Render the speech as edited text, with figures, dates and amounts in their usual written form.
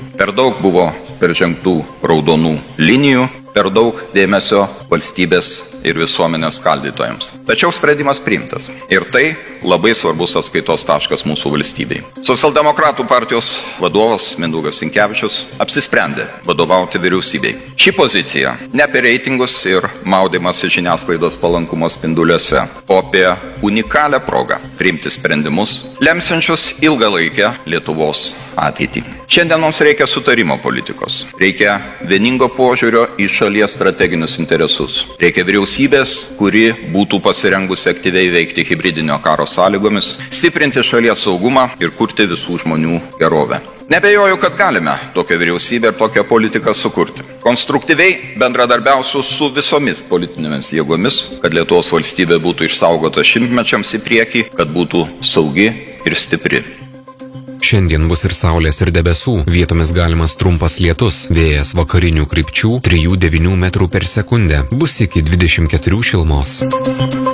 Per daug buvo peržengtų raudonų linijų, per daug dėmesio valstybės ir visuomenės skaldytojams. Tačiau sprendimas priimtas. Ir tai labai svarbus atskaitos taškas mūsų valstybei. Socialdemokratų partijos vadovas Mindaugas Sinkevičius apsisprendė vadovauti vyriausybei. Ši pozicija ne apie reitingus ir maudimąsi žiniasklaidos palankumo spinduliuose, o apie unikalią progą priimti sprendimus, lemsiančius ilgalaikę Lietuvos ateitį. Šiandien mums reikia sutarimo politikos. Reikia vieningo požiūrio į šalies strateginius interesus. Reikia vyriausybės, kuri būtų pasirengusi aktyviai veikti hibridinio karo sąlygomis, stiprinti šalies saugumą ir kurti visų žmonių gerovę. Nebejoju, kad galime tokią vyriausybę ir tokią politiką sukurti. Konstruktyviai bendradarbiausiu su visomis politinėmis jėgomis, kad Lietuvos valstybė būtų išsaugota šimtmečiams į priekį, kad būtų saugi ir stipri. Šiandien bus ir saulės, ir debesų, vietomis galimas trumpas lietus, vėjas vakarinių krypčių 3–9 metrų per sekundę, bus iki 24 šilumos.